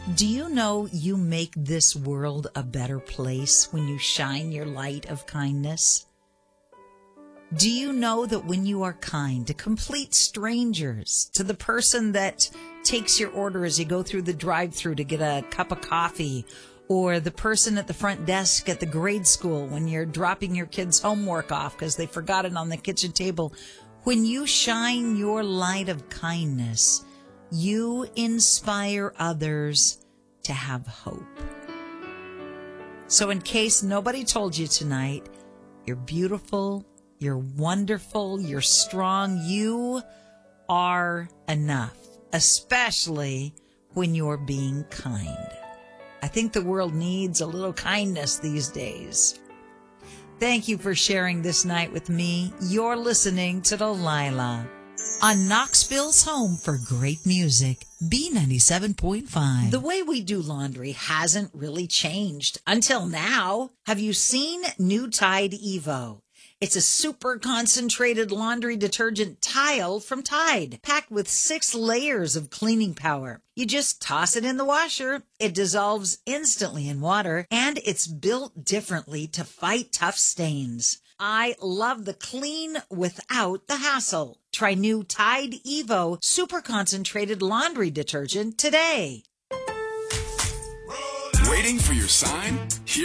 Do you know you make this world a better place when you shine your light of kindness? Do you know that when you are kind to complete strangers, to the person that takes your order as you go through the drive-thru to get a cup of coffee, or the person at the front desk at the grade school when you're dropping your kids' homework off because they forgot it on the kitchen table, when you shine your light of kindness, you inspire others to have hope. So in case nobody told you tonight, you're beautiful, you're wonderful, you're strong, you are enough, especially when you're being kind. I think the world needs a little kindness these days. Thank you for sharing this night with me. You're listening to Delilah on Knoxville's home for great music, B97.5. The way we do laundry hasn't really changed until now. Have you seen new Tide Evo? It's a super concentrated laundry detergent tile from Tide, packed with 6 layers of cleaning power. You just toss it in the washer. It dissolves instantly in water, and it's built differently to fight tough stains. I love the clean without the hassle. Try new Tide Evo super concentrated laundry detergent today. Waiting for your sign?